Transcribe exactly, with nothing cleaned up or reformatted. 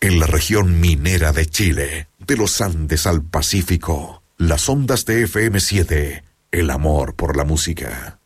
En la región minera de Chile, de los Andes al Pacífico, las ondas de F M siete, el amor por la música.